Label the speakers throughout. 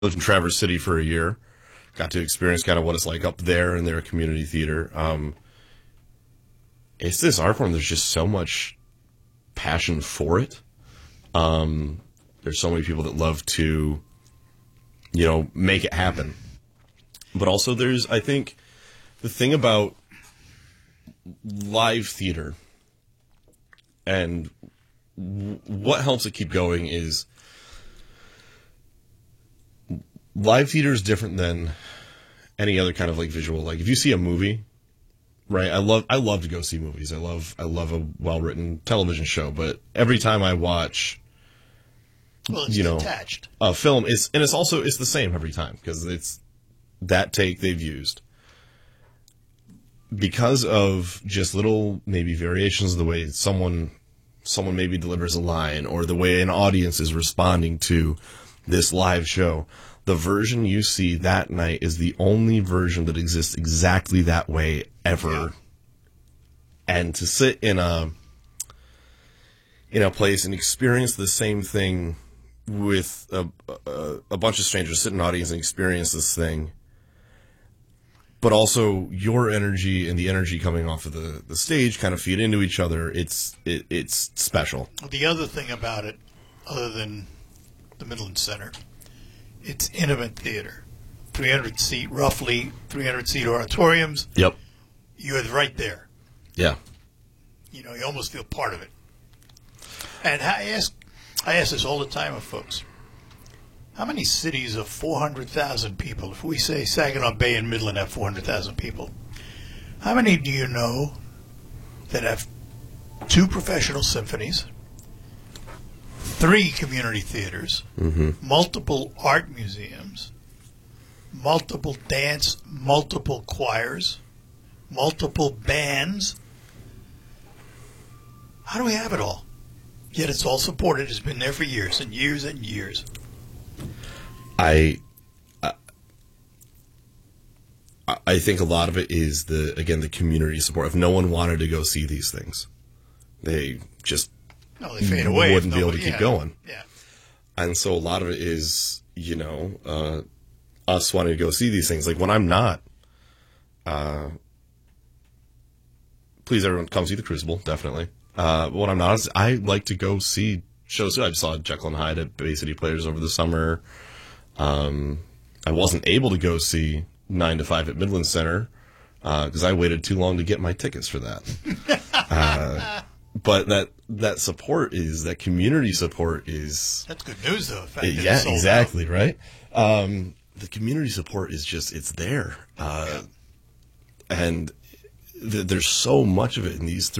Speaker 1: lived in Traverse City for a year. Got to experience kind of what it's like up there in their community theater. It's this art form. There's just so much passion for it. There's so many people that love to, make it happen. But also I think, the thing about live theater and what helps it keep going is live theater is different than any other kind of like visual. Like if you see a movie, right? I love to go see movies. I love a well-written television show, but every time I watch,
Speaker 2: it's detached.
Speaker 1: A film, it's the same every time because it's that take they've used. Because of just little maybe variations of the way someone maybe delivers a line or the way an audience is responding to this live show, the version you see that night is the only version that exists exactly that way ever. Yeah. And to sit in a place and experience the same thing with a bunch of strangers, sit in an audience and experience this thing, but also your energy and the energy coming off of the stage kind of feed into each other. It's special.
Speaker 2: The other thing about it, other than the Midland Center, it's intimate theater. 300 seat auditoriums.
Speaker 1: Yep.
Speaker 2: You're right there.
Speaker 1: Yeah.
Speaker 2: You almost feel part of it. And I ask this all the time of folks. How many cities of 400,000 people, if we say Saginaw Bay and Midland have 400,000 people, how many do you know that have 2 professional symphonies, 3 community theaters, multiple art museums, multiple dance, multiple choirs, multiple bands? How do we have it all? Yet it's all supported. It's been there for years and years and years.
Speaker 1: I think a lot of it is the community support. If no one wanted to go see these things, they just
Speaker 2: they fade away.
Speaker 1: Wouldn't be able to keep going.
Speaker 2: Yeah.
Speaker 1: And so a lot of it is, us wanting to go see these things. Like when I'm not, please everyone come see the Crucible, definitely. But when I'm not, I like to go see shows. I saw Jekyll and Hyde at Bay City Players over the summer. I wasn't able to go see 9 to 5 at Midland Center because I waited too long to get my tickets for that. But that support that community support is...
Speaker 2: That's good news, though.
Speaker 1: Yeah, exactly, right? The community support is just, it's there. And there's so much of it in this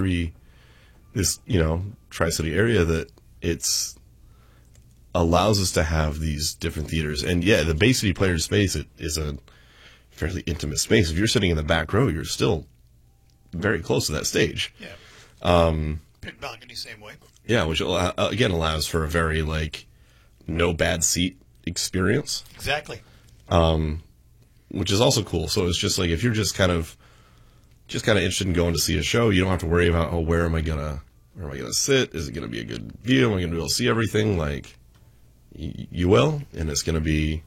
Speaker 1: Tri-City area that it's allows us to have these different theaters. And yeah, the Bay City Players space is a fairly intimate space. If you're sitting in the back row, you're still very close to that stage.
Speaker 2: Yeah. Pit balcony, same way.
Speaker 1: Yeah, which again allows for a very no bad seat experience.
Speaker 2: Exactly.
Speaker 1: Which is also cool. So it's just if you're just kind of interested in going to see a show, you don't have to worry about where am I gonna sit? Is it gonna be a good view? Am I gonna be able to see everything? You will, and it's going to be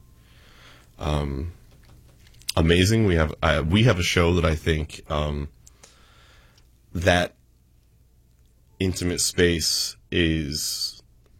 Speaker 1: amazing. We have a show that I think that intimate space is.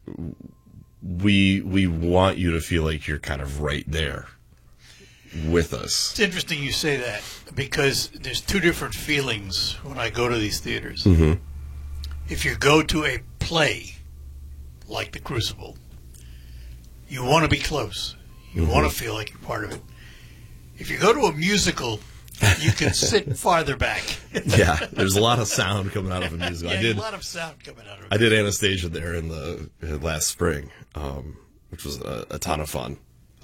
Speaker 1: We want you to feel like you're kind of right there with us.
Speaker 2: It's interesting you say that because there's 2 different feelings when I go to these theaters.
Speaker 1: Mm-hmm.
Speaker 2: If you go to a play like The Crucible, you want to be close. You want to feel like you're part of it. If you go to a musical, you can sit farther back.
Speaker 1: Yeah, there's a lot of sound coming out of a musical.
Speaker 2: Yeah, a lot of sound coming out of it.
Speaker 1: I did Anastasia there in the last spring, which was a ton of fun.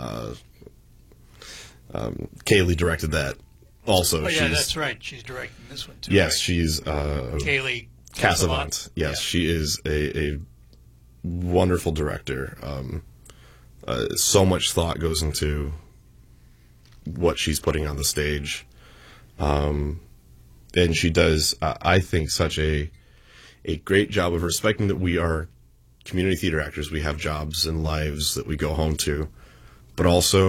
Speaker 1: Kaylee directed that also.
Speaker 2: Oh, yeah, that's right. She's directing this one, too.
Speaker 1: Yes,
Speaker 2: right?
Speaker 1: she's...
Speaker 2: Kaylee
Speaker 1: Casavant. Yes, she is a wonderful director. So much thought goes into what she's putting on the stage. And she does, I think, such a great job of respecting that we are community theater actors. We have jobs and lives that we go home to. but also